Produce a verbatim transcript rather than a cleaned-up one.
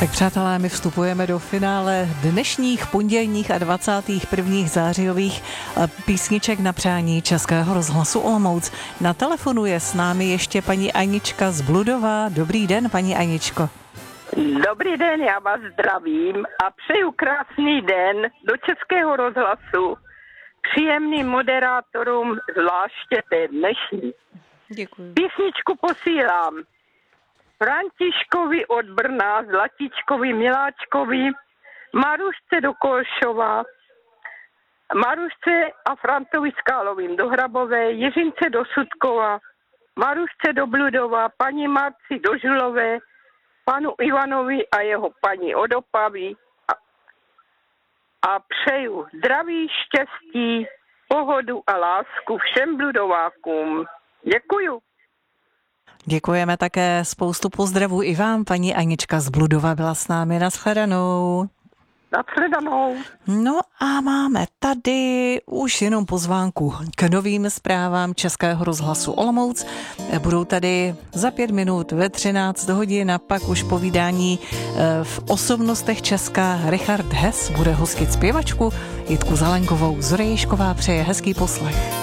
Tak přátelé, my vstupujeme do finále dnešních pondělních a dvacátých prvních zářijových písniček na přání Českého rozhlasu Olomouc. Na telefonu je s námi ještě paní Anička z Bludova. Dobrý den, paní Aničko. Dobrý den, já vás zdravím a přeju krásný den do Českého rozhlasu. Příjemným moderátorům, zvláště té dnešní. Děkuji. Písničku posílám Františkovi od Brna, Zlatičkovi, Miláčkovi, Marušce do Kolšova, Marušce a Frantovi Skálovým do Hrabové, Jiřince do Sudkova, Marušce do Bludova, paní Marci do Žulové, panu Ivanovi a jeho paní od Opavy a, a přeju zdraví, štěstí, pohodu a lásku všem bludovákům. Děkuju. Děkujeme také, spoustu pozdravů i vám, paní Anička z Bludova byla s námi. Nashledanou. Nashledanou. No a máme tady už jenom pozvánku k novým zprávám Českého rozhlasu Olomouc. Budou tady za pět minut ve třináct hodin a pak už povídání v osobnostech Česka. Richard Hess bude hostit zpěvačku Jitku Zelenkovou. Zora Ježková přeje hezký poslech.